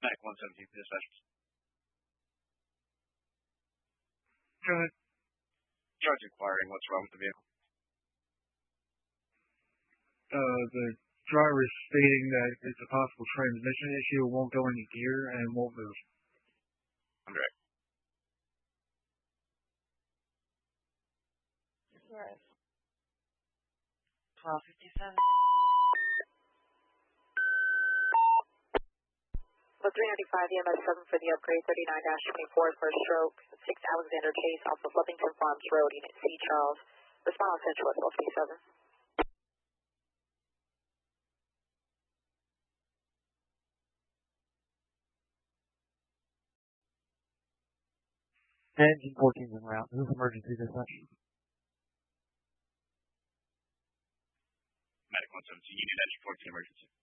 Medic 117, dispatch. Go ahead. Charge inquiring. What's wrong with the vehicle? The driver is stating that it's a possible transmission issue. It won't go into gear and won't move. I'm direct. Yes. 1257. Well, 395 EMS 7 for the upgrade, 39-24 for a stroke, 6 Alexander Chase off of Lovington Farms Road, Unit C, Charles. Respond on Central at 1227. Engine 14 en route. This is emergency dispatch. Medic 117, Unit Engine 14 emergency.